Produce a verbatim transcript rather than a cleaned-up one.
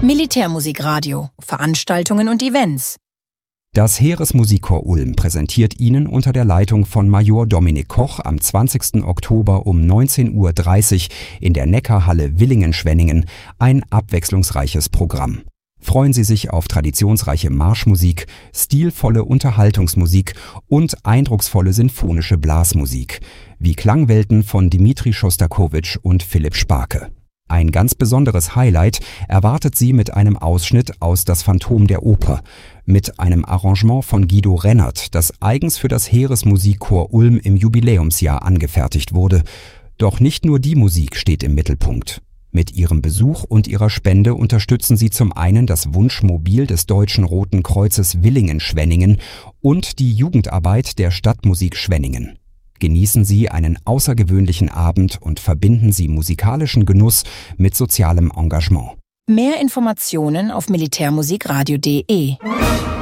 Militärmusikradio, Veranstaltungen und Events. Das Heeresmusikchor Ulm präsentiert Ihnen unter der Leitung von Major Dominik Koch am zwanzigsten Oktober um neunzehn Uhr dreißig in der Neckarhalle Villingen-Schwenningen ein abwechslungsreiches Programm. Freuen Sie sich auf traditionsreiche Marschmusik, stilvolle Unterhaltungsmusik und eindrucksvolle sinfonische Blasmusik, wie Klangwelten von Dmitri Schostakowitsch und Philipp Sparke. Ein ganz besonderes Highlight erwartet Sie mit einem Ausschnitt aus Das Phantom der Oper, mit einem Arrangement von Guido Rennert, das eigens für das Heeresmusikchor Ulm im Jubiläumsjahr angefertigt wurde. Doch nicht nur die Musik steht im Mittelpunkt. Mit Ihrem Besuch und Ihrer Spende unterstützen Sie zum einen das Wunschmobil des Deutschen Roten Kreuzes Villingen-Schwenningen und die Jugendarbeit der Stadtmusik Schwenningen. Genießen Sie einen außergewöhnlichen Abend und verbinden Sie musikalischen Genuss mit sozialem Engagement. Mehr Informationen auf militärmusikradio punkt de.